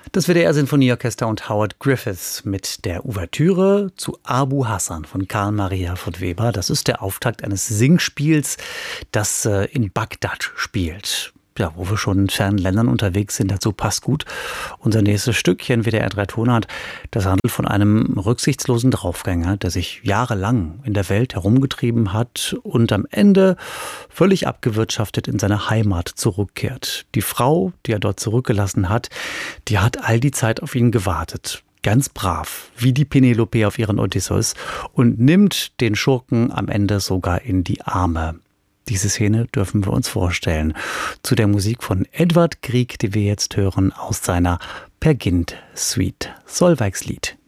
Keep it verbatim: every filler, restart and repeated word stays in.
Das W D R-Sinfonieorchester und Howard Griffiths mit der Ouvertüre zu Abu Hassan von Carl Maria von Weber. Das ist der Auftakt eines Singspiels, das in Bagdad spielt. Ja, wo wir schon in fernen Ländern unterwegs sind, dazu passt gut unser nächstes Stück hier in W D R drei Tonart. Das handelt von einem rücksichtslosen Draufgänger, der sich jahrelang in der Welt herumgetrieben hat und am Ende völlig abgewirtschaftet in seine Heimat zurückkehrt. Die Frau, die er dort zurückgelassen hat, die hat all die Zeit auf ihn gewartet. Ganz brav, wie die Penelope auf ihren Odysseus, und nimmt den Schurken am Ende sogar in die Arme. Diese Szene dürfen wir uns vorstellen. Zu der Musik von Edvard Grieg, die wir jetzt hören aus seiner Peer Gynt Suite. Solveigs Lied.